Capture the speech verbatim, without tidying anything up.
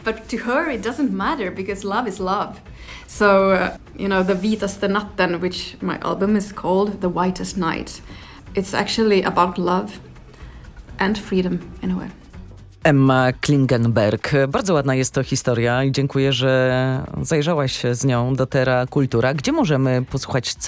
But to her it doesn't matter because love is love. So, uh, you know, The Vitaste natten, which my album is called, The Whitest Night, it's actually about love and freedom in a way. Emma Klingenberg. Bardzo ładna jest to historia i dziękuję, że zajrzałaś z nią do Terra Kultura. Gdzie możemy posłuchać